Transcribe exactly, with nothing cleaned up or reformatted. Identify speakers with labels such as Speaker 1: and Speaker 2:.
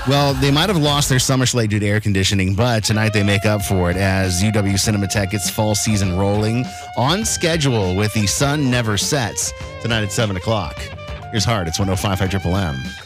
Speaker 1: Well, they might have lost their summer slate due to air conditioning, but tonight they make up for it as U W Cinematheque gets fall season rolling on schedule with The Sun Never Sets tonight at seven o'clock. Here's Hard. It's one oh five point five Triple M.